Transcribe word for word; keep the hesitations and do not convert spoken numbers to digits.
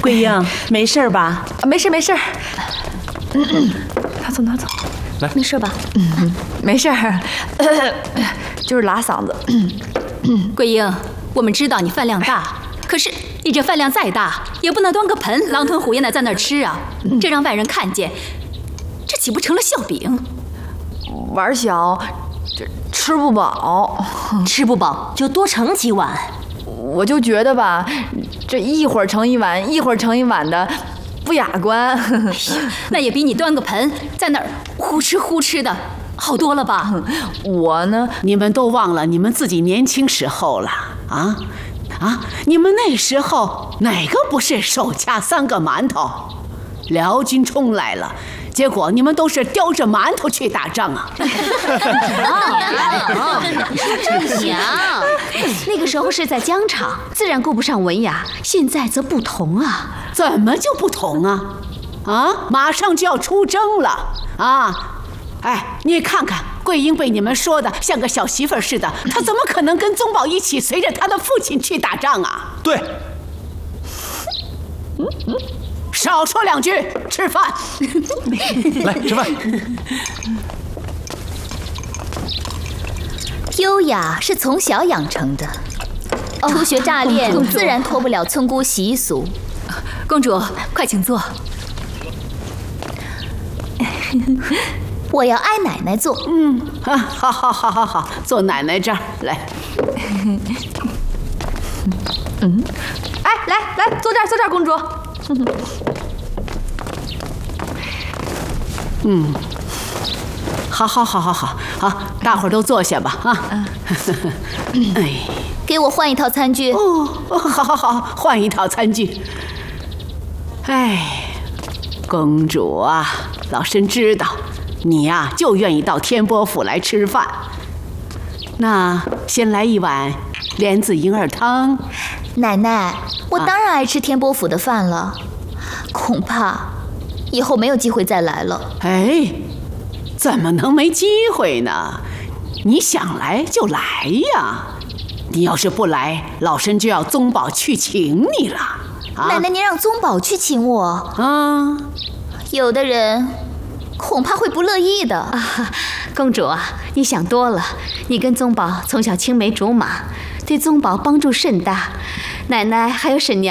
桂英，没事吧？ 没事没事。拿走拿走。 来， 没事吧？ 嗯，没事儿，就是拉嗓子。 桂英，我们知道你饭量大，可是你这饭量再大，也不能端个盆狼吞虎咽的在那儿吃啊！这让外人看见，这岂不成了笑柄？ 碗小，这吃不饱， 吃不饱就多盛几碗。 我就觉得吧，这一会儿盛一碗，一会儿盛一碗的，不雅观。 那也比你端个盆在那儿呼哧呼哧的好多了吧？ 我呢， 你们都忘了你们自己年轻时候了啊啊！你们那时候哪个不是手掐三个馒头？辽军冲来了，结果你们都是叼着馒头去打仗啊！ 娘，那个时候是在疆场，自然顾不上文雅，现在则不同啊！ 怎么就不同啊？啊，马上就要出征了啊！哎，你看看桂英被你们说的像个小媳妇似的，她怎么可能跟宗保一起随着她的父亲去打仗啊？ 对， 少说两句，吃饭。 来吃饭。 优雅是从小养成的，初学乍练，自然脱不了村姑习俗。 公主，快请坐。 我要挨奶奶坐。 嗯，啊，好好好好好，坐奶奶这儿来。 嗯，哎，来来，坐这儿，坐这儿，公主。 嗯，好好好好好好，大伙儿都坐下吧啊。哎， 给我换一套餐具。 哦，好好好，换一套餐具。哎，公主啊，老身知道。你呀、啊，就愿意到天波府来吃饭。那先来一碗莲子银耳汤。 奶奶，我当然爱吃天波府的饭了，啊、恐怕以后没有机会再来了。 哎，怎么能没机会呢？你想来就来呀！你要是不来，老身就要宗保去请你了。啊、 奶奶，您让宗保去请我啊？ 有的人。恐怕会不乐意的啊，公主啊，你想多了。你跟宗保从小青梅竹马，对宗保帮助甚大。奶奶还有沈娘。